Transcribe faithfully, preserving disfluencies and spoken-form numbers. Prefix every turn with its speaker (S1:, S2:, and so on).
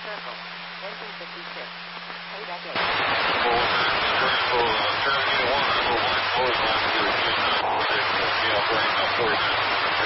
S1: circle. Engine fifty-six. Pay that date.
S2: Full circle, uh, turn one, one, four, one, two, two, nine, four, six, yeah, bring up four,